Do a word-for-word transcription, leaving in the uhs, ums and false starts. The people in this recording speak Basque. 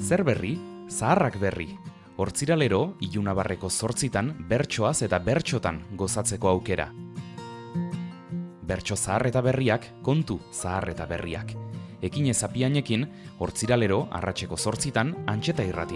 Zer berri? Zaharrak berri. Hortziralero, Ilunabarreko zortzitan, bertsoaz eta bertxotan gozatzeko aukera. Bertso zahar eta berriak, kontu zahar eta berriak. Ekin ezapianekin, hortziralero, arratseko zortzitan, Antxeta Irratian.